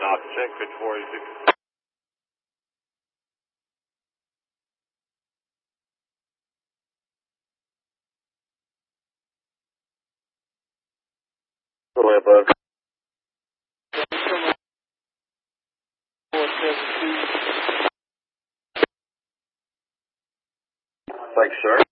out, check pitch 46. Go ahead, bud. Thanks, sir.